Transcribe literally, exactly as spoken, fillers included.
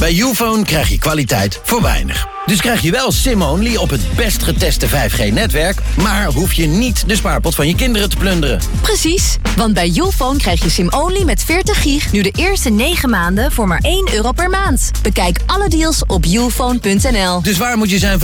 Bij Youfone krijg je kwaliteit voor weinig. Dus krijg je wel SIM-only op het best geteste vijf G-netwerk... maar hoef je niet de spaarpot van je kinderen te plunderen. Precies, want bij Youfone krijg je SIM-only met veertig gig... nu de eerste negen maanden voor maar één euro per maand. Bekijk alle deals op youfone punt n l. Dus waar moet je zijn